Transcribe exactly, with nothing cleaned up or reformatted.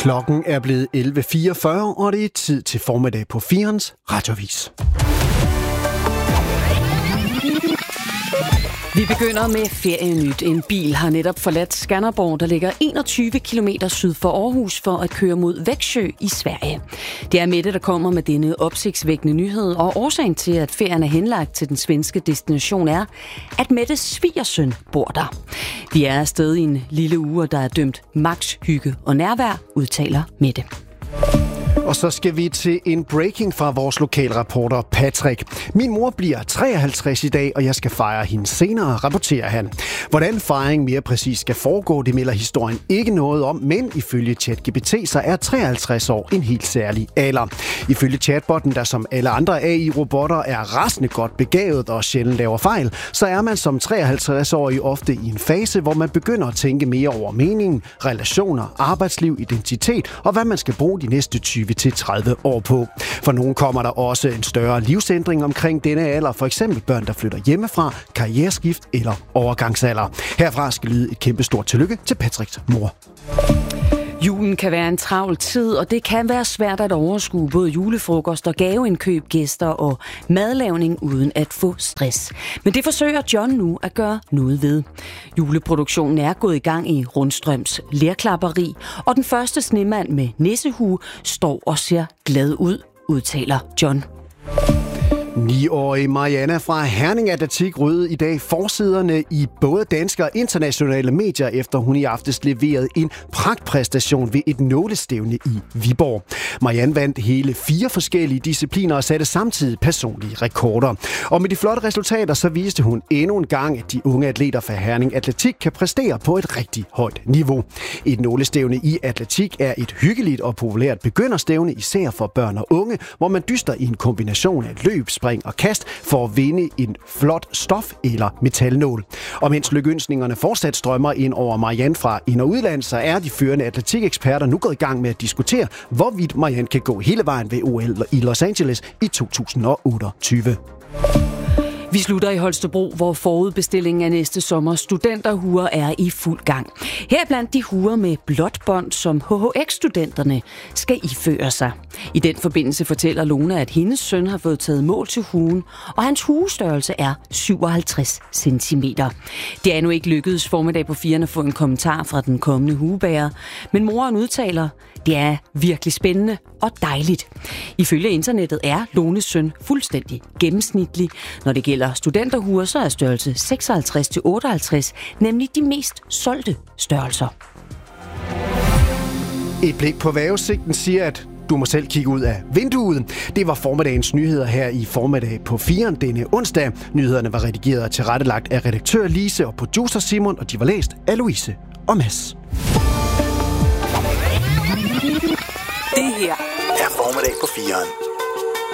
Klokken er blevet elleve fireogfyrre, og det er tid til formiddag på firens Radioavis. Vi begynder med ferienyt. En bil har netop forladt Skanderborg, der ligger enogtyve kilometer syd for Aarhus, for at køre mod Växjö i Sverige. Det er Mette, der kommer med denne opsigtsvækkende nyhed, og årsagen til, at ferien er henlagt til den svenske destination, er, at Mettes svigersøn bor der. Vi er afsted i en lille uge, der er dømt max hygge og nærvær, udtaler Mette. Og så skal vi til en breaking fra vores lokalreporter Patrick. Min mor bliver treoghalvtreds i dag, og jeg skal fejre hende senere, rapporterer han. Hvordan fejringen mere præcis skal foregå, det melder historien ikke noget om, men ifølge ChatGPT så er treoghalvtreds år en helt særlig alder. Ifølge chatbotten, der som alle andre A I-robotter er rasende godt begavet og sjældent laver fejl, så er man som treoghalvtreds-årig ofte i en fase, hvor man begynder at tænke mere over mening, relationer, arbejdsliv, identitet og hvad man skal bruge de næste tyve til tredive år på. For nogen kommer der også en større livsændring omkring denne alder, for eksempel børn, der flytter hjemmefra, karriereskift eller overgangsalder. Herfra skal lyde et kæmpestort tillykke til Patricks mor. Julen kan være en travl tid, og det kan være svært at overskue både julefrokost og gaveindkøb, gæster og madlavning uden at få stress. Men det forsøger John nu at gøre noget ved. Juleproduktionen er gået i gang i Rundstrøms lerklapperi, og den første snemand med nissehue står og ser glad ud, udtaler John. ni-årige Marianna fra Herning Atletik ryddede i dag forsiderne i både danske og internationale medier, efter hun i aftes leverede en pragtpræstation ved et nålestævne i Viborg. Marianne vandt hele fire forskellige discipliner og satte samtidig personlige rekorder. Og med de flotte resultater, så viste hun endnu en gang, at de unge atleter fra Herning Atletik kan præstere på et rigtig højt niveau. Et nålestævne i atletik er et hyggeligt og populært begynderstævne, især for børn og unge, hvor man dyster i en kombination af løb, spring og kast for at vinde en flot stof- eller metalnål. Og mens lykønskningerne fortsat strømmer ind over Marianne fra ind- og udland, så er de førende atletikeksperter nu gået i gang med at diskutere, hvorvidt Marianne kan gå hele vejen ved O L i Los Angeles i to tusind og otteogtyve. Vi slutter i Holstebro, hvor forudbestillingen af næste sommer studenterhuer er i fuld gang. Her blandt de huer med blåt bånd, som H H X-studenterne skal iføre sig. I den forbindelse fortæller Lone, at hendes søn har fået taget mål til huen, og hans huestørrelse er syvoghalvtreds centimeter. Det er endnu ikke lykkedes formiddag på firene at få en kommentar fra den kommende huebærer, men moren udtaler, det er virkelig spændende og dejligt. Ifølge internettet er Lones søn fuldstændig gennemsnitlig. Når det gælder studenterhuer, så er størrelse seksoghalvtreds til otteoghalvtreds nemlig de mest solgte størrelser. Et blik på vejrudsigten siger, at du må selv kigge ud af vinduet. Det var formiddagens nyheder her i formiddag på firen denne onsdag. Nyhederne var redigeret og tilrettelagt af redaktør Lise og producer Simon, og de var læst af Louise og Mads. Det her er formiddag på firen.